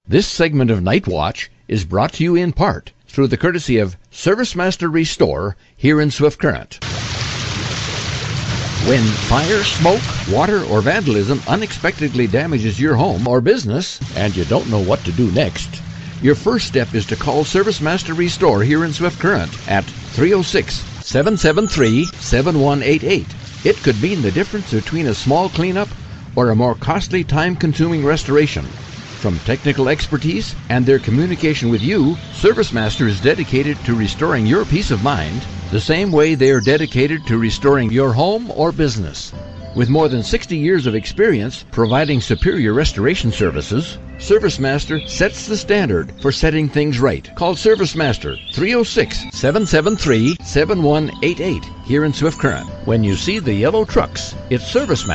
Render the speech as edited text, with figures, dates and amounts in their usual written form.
This segment of Night Watch is brought to you in part through the courtesy of ServiceMaster Restore here in Swift Current. When fire, smoke, water, or vandalism unexpectedly damages your home or business and you don't know what to do next, your first step is to call ServiceMaster Restore here in Swift Current at 306-773-7188. It could mean the difference between a small cleanup or a more costly, time-consuming restoration. From technical expertise and their communication with you, ServiceMaster is dedicated to restoring your peace of mind the same way they are dedicated to restoring your home or business. With more than 60 years of experience providing superior restoration services, ServiceMaster sets the standard for setting things right. Call ServiceMaster 306-773-7188 here in Swift Current. When you see the yellow trucks, it's ServiceMaster.